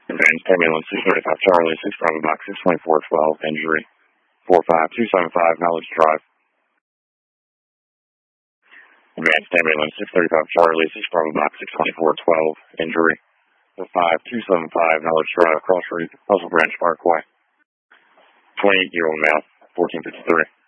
Advanced ambulance 635 Charlie, 6 Bravo Box 62412, injury 45275, Knowledge Drive. Advanced ambulance 635 Charlie, 6 Bravo Box 62412, injury 45275, Knowledge Drive, Cross Reef, Puzzle Branch Parkway. 28-year-old male, 1453.